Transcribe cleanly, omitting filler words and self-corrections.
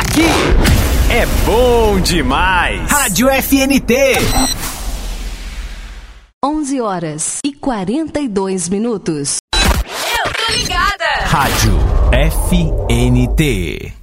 Aqui é bom demais. Rádio FNT. 11h42. Eu tô ligada. Rádio FNT.